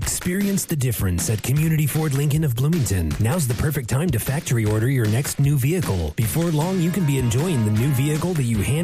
Experience the difference at Community Ford Lincoln of Bloomington. Now's the perfect time to factory order your next new vehicle. Before long, you can be enjoying the new vehicle that you